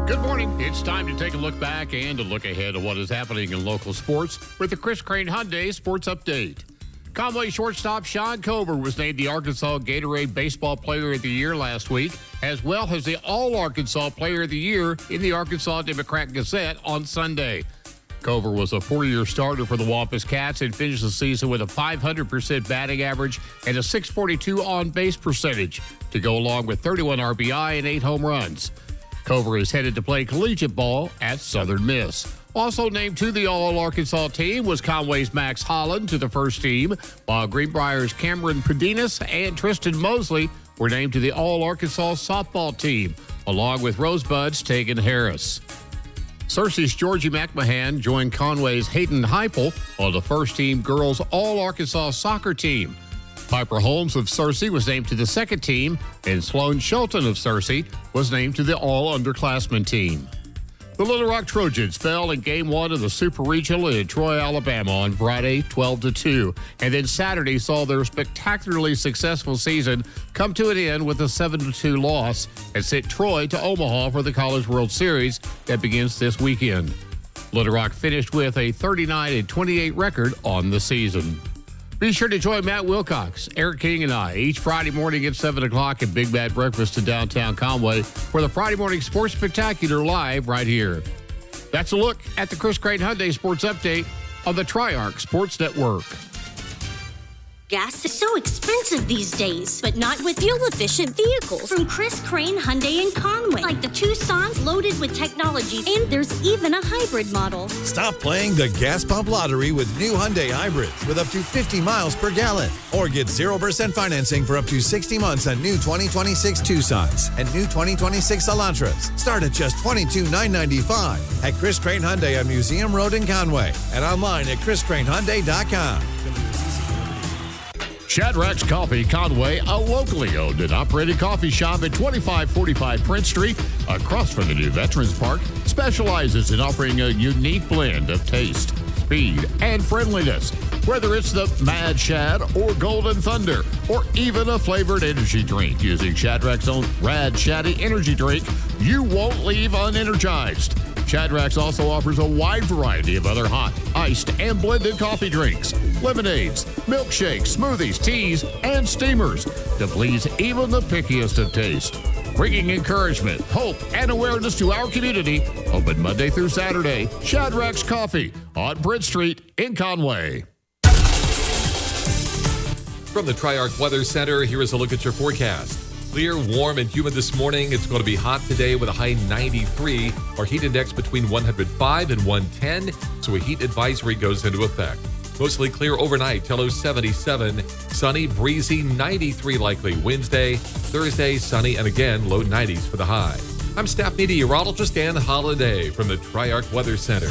Good morning. It's time to take a look back and to look ahead at what is happening in local sports with the Chris Crane Hyundai Sports Update. Conway shortstop Sean Cover was named the Arkansas Gatorade Baseball Player of the Year last week, as well as the All-Arkansas Player of the Year in the Arkansas Democrat-Gazette on Sunday. Cover was a 4-year starter for the Wampus Cats and finished the season with a .500 batting average and a .642 on-base percentage to go along with 31 RBI and 8 home runs. Cover is headed to play collegiate ball at Southern Miss. Also named to the All-Arkansas team was Conway's Max Holland to the first team, while Greenbrier's Cameron Pedinas and Tristan Mosley were named to the All-Arkansas softball team, along with Rosebud's Tegan Harris. Searcy's Georgie McMahon joined Conway's Hayden Heupel on the first-team girls All-Arkansas soccer team. Piper Holmes of Searcy was named to the second team, and Sloan Shelton of Searcy was named to the all-underclassmen team. The Little Rock Trojans fell in Game 1 of the Super Regional in Troy, Alabama on Friday, 12-2, and then Saturday saw their spectacularly successful season come to an end with a 7-2 loss and sent Troy to Omaha for the College World Series that begins this weekend. Little Rock finished with a 39-28 record on the season. Be sure to join Matt Wilcox, Eric King, and I each Friday morning at 7 o'clock at Big Bad Breakfast in downtown Conway for the Friday Morning Sports Spectacular live right here. That's a look at the Chris Crane Hyundai Sports Update on the Triarch Sports Network. Gas is so expensive these days, but not with fuel-efficient vehicles from Chris Crane Hyundai in Conway, like the Tucson's loaded with technology, and there's even a hybrid model. Stop playing the gas pump lottery with new Hyundai hybrids with up to 50 miles per gallon, or get 0% financing for up to 60 months on new 2026 Tucsons and new 2026 Elantras. Start at just $22,995 at Chris Crane Hyundai on Museum Road in Conway and online at chriscranehyundai.com. Shadrack's Coffee Conway, a locally owned and operated coffee shop at 2545 Prince Street, across from the new Veterans Park, specializes in offering a unique blend of taste, speed, and friendliness. Whether it's the Mad Shad or Golden Thunder, or even a flavored energy drink using Shadrack's own Rad Shaddy energy drink, you won't leave unenergized. Shadrack's also offers a wide variety of other hot, iced, and blended coffee drinks, lemonades, milkshakes, smoothies, teas, and steamers to please even the pickiest of taste. Bringing encouragement, hope, and awareness to our community. Open Monday through Saturday. Shadrack's Coffee on Prince Street in Conway. From the Triarch Weather Center, here is a look at your forecast. Clear, warm, and humid this morning. It's going to be hot today with a high 93. Our heat index between 105 and 110, so a heat advisory goes into effect. Mostly clear overnight till 77. Sunny, breezy, 93 likely Wednesday. Thursday, sunny, and again, low 90s for the high. I'm staff meteorologist Ann Holiday from the Triarch Weather Center.